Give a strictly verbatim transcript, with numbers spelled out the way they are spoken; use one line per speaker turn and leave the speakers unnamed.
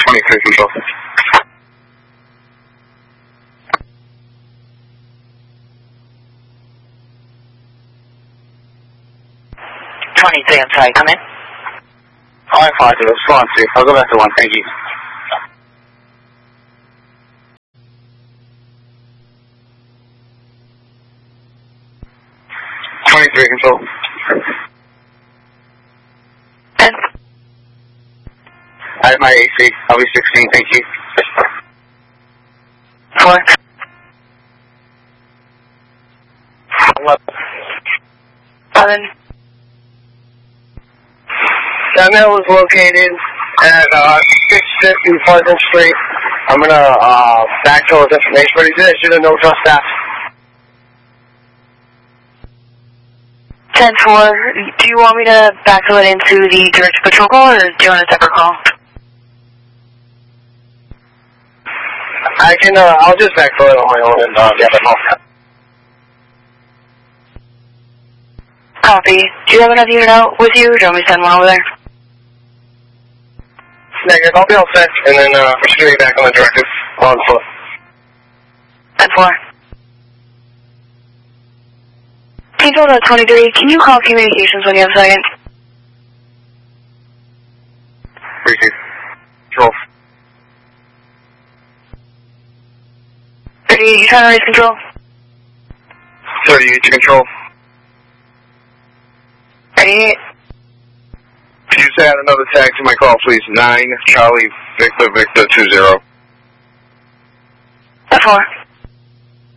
twenty-three control.
twenty-three, I'm sorry, come in.
All right, five, let's go on two. I'll go back to one, thank you. twenty-three control.
ten.
I have my A C. I'll be sixteen, thank you.
four.
eleven.
eleven.
Samuel was located at uh, six fifty Pleasant Street. I'm going to uh, backfill his information, but he's issued a no trust staff.
ten four, do you want me to backfill it into the direct patrol call, or do you want a separate call?
I can, uh, I'll just backfill it on my own and, uh, yeah, but no.
Copy. Do you have another unit out with you, or do you want me to send one over there?
Negative, I'll be all set, and then, uh, we should be back on the directive on foot.
ten four. Control dot twenty-three, can you call communications when you have a second?
Receive. Control.
thirty-eight, you trying to raise control?
thirty-eight to control.
thirty-eight.
Can you add another tag to my call, please? nine, Charlie, Victor, Victor, two zero.
ten four.